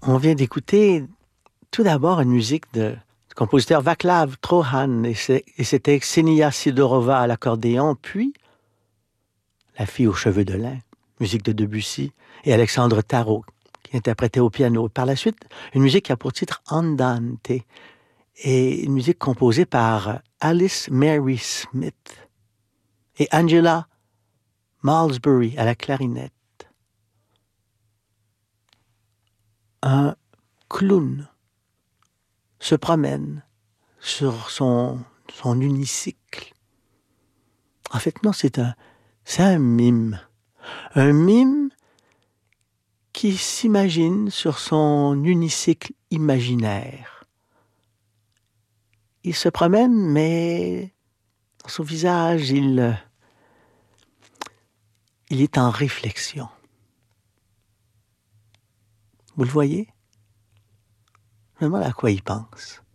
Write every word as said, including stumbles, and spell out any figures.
On vient d'écouter tout d'abord une musique de, du compositeur Václav Trohan et, c'est, et c'était Ksenia Sidorova à l'accordéon, puis La fille aux cheveux de lin, musique de Debussy, et Alexandre Tarot qui interprétait au piano. Par la suite, une musique qui a pour titre Andante et une musique composée par Alice Mary Smith et Angela Malmsbury à la clarinette. Un clown se promène sur son, son unicycle. En fait, non, c'est un, c'est un mime. Un mime qui s'imagine sur son unicycle imaginaire. Il se promène, mais dans son visage, il, il est en réflexion. Vous le voyez? Je me demande à quoi il pense.